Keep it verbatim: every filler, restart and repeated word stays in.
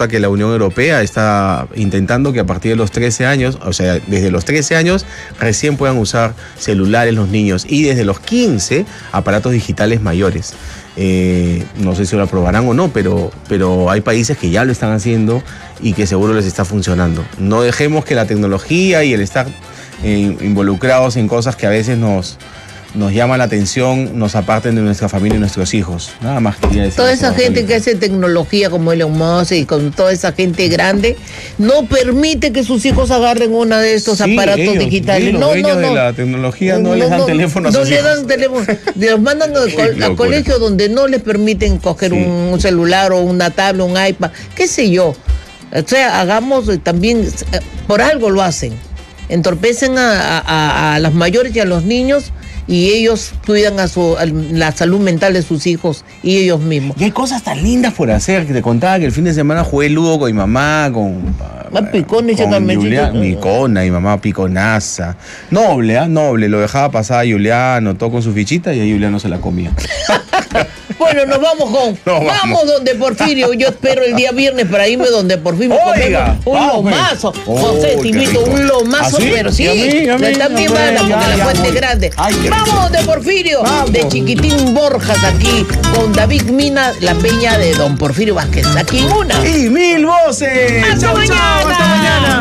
nota que la Unión Europea está intentando que a partir de los trece años, o sea, desde los trece años, recién puedan usar celulares los niños y desde los quince, aparatos digitales mayores. Eh, no sé si lo aprobarán o no, pero, pero hay países que ya lo están haciendo y que seguro les está funcionando. No dejemos que la tecnología y el estar eh, involucrados en cosas que a veces nos... nos llama la atención, nos aparten de nuestra familia y nuestros hijos. Nada más quería decir. Toda esa gente que hace tecnología como Elon Musk y con toda esa gente grande, no permite que sus hijos agarren uno de estos sí, aparatos ellos, digitales. Sí, los no, dueños no, no. de la tecnología no, no les dan no, teléfono a sus no hijos. No le dan teléfono. Los mandan a, a colegios donde no les permiten coger sí. un, un celular o una tablet, un iPad, qué sé yo. O sea, hagamos también, por algo lo hacen. Entorpecen a, a, a las mayores y a los niños, y ellos cuidan a, su, a la salud mental de sus hijos y ellos mismos. Y hay cosas tan lindas por hacer, que te contaba que el fin de semana jugué ludo con mi mamá, con... Más picona y Julián, Micona, mi mamá piconaza. Noble, ¿ah? ¿eh? Noble. Lo dejaba pasar a Juliano, todo con su fichita y a Juliano se la comía. Bueno, nos vamos con... Nos vamos. vamos donde Porfirio. Yo espero el día viernes para irme donde Porfirio Oiga, comemos un vamos, lomazo. Oh, José, te invito un lomazo, ¿sí? Pero sí, también van a porque la fuente grande. Ay, vamos donde Porfirio, vamos. De Chiquitín Borjas aquí, con David Mina, la peña de Don Porfirio Vázquez. Aquí en una. Y mil voces. ¡Hasta chau, mañana! Chau, hasta mañana.